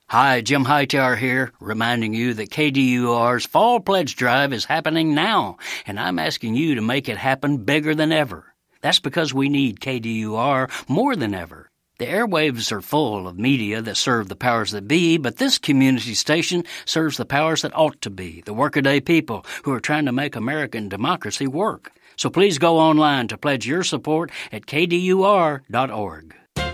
Hi, Jim Hightower here, reminding you that KDUR's Fall Pledge Drive is happening now, and I'm asking you to make it happen bigger than ever. That's because we need KDUR more than ever. The airwaves are full of media that serve the powers that be, but this community station serves the powers that ought to be, the workaday people who are trying to make American democracy work. So please go online to pledge your support at kdur.org.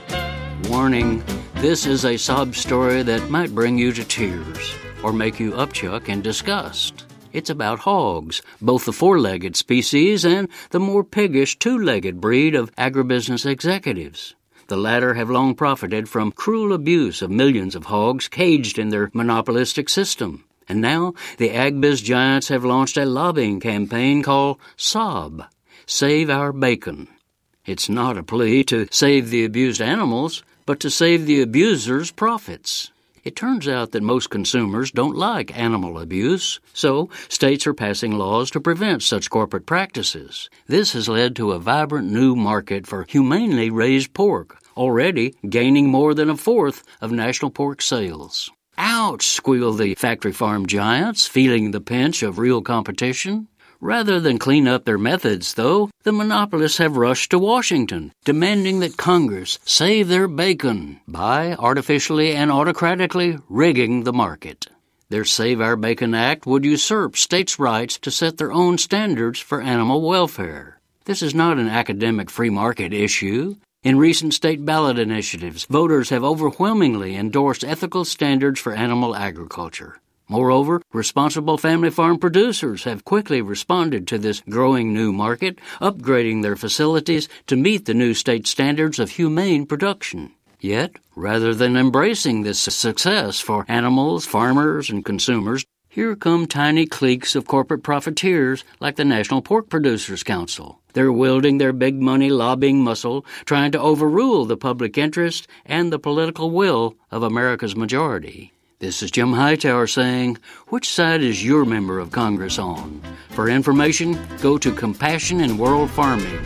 Warning, this is a sob story that might bring you to tears or make you upchuck in disgust. It's about hogs, both the four-legged species and the more piggish two-legged breed of agribusiness executives. The latter have long profited from cruel abuse of millions of hogs caged in their monopolistic system. And now the agbiz giants have launched a lobbying campaign called SOB, Save Our Bacon. It's not a plea to save the abused animals, but to save the abusers' profits. It turns out that most consumers don't like animal abuse, so states are passing laws to prevent such corporate practices. This has led to a vibrant new market for humanely raised pork, already gaining more than a fourth of national pork sales. Ouch, squeal the factory farm giants, feeling the pinch of real competition. Rather than clean up their methods, though, the monopolists have rushed to Washington, demanding that Congress save their bacon by artificially and autocratically rigging the market. Their Save Our Bacon Act would usurp states' rights to set their own standards for animal welfare. This is not an academic free market issue. In recent state ballot initiatives, voters have overwhelmingly endorsed ethical standards for animal agriculture. Moreover, responsible family farm producers have quickly responded to this growing new market, upgrading their facilities to meet the new state standards of humane production. Yet, rather than embracing this success for animals, farmers, and consumers, here come tiny cliques of corporate profiteers like the National Pork Producers Council. They're wielding their big money lobbying muscle, trying to overrule the public interest and the political will of America's majority. This is Jim Hightower saying, which side is your member of Congress on? For information, go to Compassion in World Farming,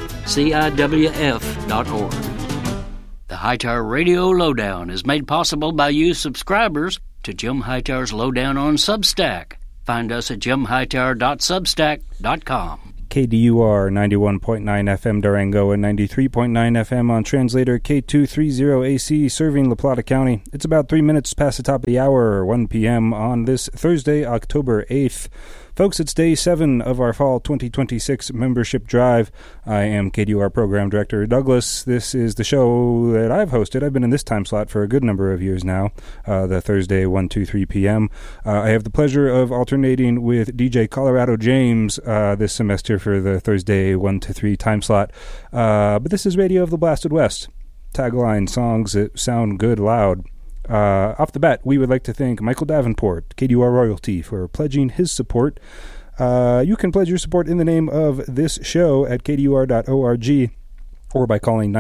CIWF.org. The Hightower Radio Lowdown is made possible by you subscribers to Jim Hightower's Lowdown on Substack. Find us at jimhightower.substack.com. KDUR 91.9 FM Durango and 93.9 FM on translator K230AC serving La Plata County. It's about 3 minutes past the top of the hour, 1 p.m. on this Thursday, October 8th. Folks, it's day 7 of our fall 2026 membership drive. I am KDUR Program Director Douglas. This is the show that I've hosted. I've been in this time slot for a good number of years now, the Thursday 1 to 3 p.m. I have the pleasure of alternating with DJ Colorado James this semester for the Thursday 1 to 3 time slot. But this is Radio of the Blasted West. Tagline, songs that sound good loud. Off the bat, we would like to thank Michael Davenport, KDUR Royalty, for pledging his support. You can pledge your support in the name of this show at kdur.org or by calling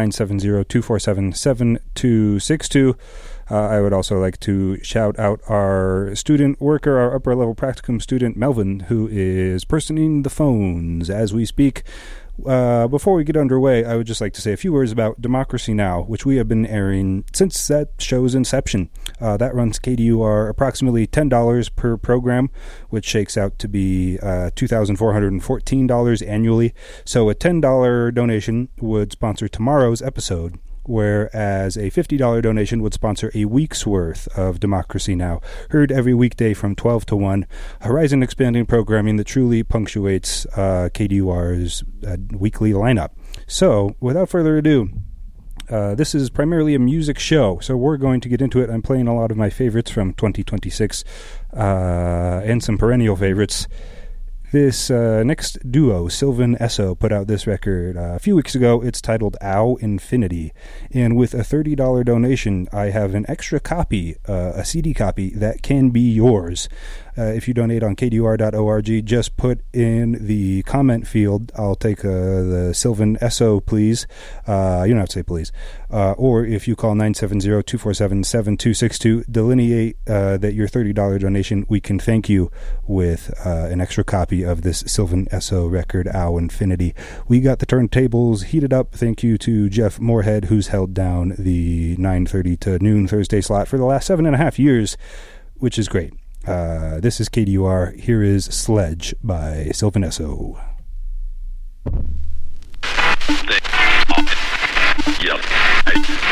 970-247-7262. I would also like to shout out our student worker, our upper-level practicum student, Melvin, who is personing the phones as we speak. Before we get underway, I would just like to say a few words about Democracy Now!, which we have been airing since that show's inception. That runs KDUR approximately $10 per program, which shakes out to be $2,414 annually. So a $10 donation would sponsor tomorrow's episode, whereas a $50 donation would sponsor a week's worth of Democracy Now!, heard every weekday from 12 to 1, horizon-expanding programming that truly punctuates KDUR's weekly lineup. So, without further ado, this is primarily a music show, so we're going to get into it. I'm playing a lot of my favorites from 2026 and some perennial favorites. This next duo, Sylvan Esso, put out this record a few weeks ago. It's titled Ow Infinity. And with a $30 donation, I have an extra copy, a CD copy, that can be yours. If you donate on kdur.org, just put in the comment field, I'll take the Sylvan Esso, please. You don't have to say please. Or if you call 970-247-7262, delineate that your $30 donation, we can thank you with an extra copy copy of this Sylvan Esso record, Ow Infinity. We got the turntables heated up. Thank you to Jeff Moorhead, who's held down the 9:30 to noon Thursday slot for the last 7.5 years, which is great. This is KDUR. Here is Sledge by Sylvan Esso. Yep.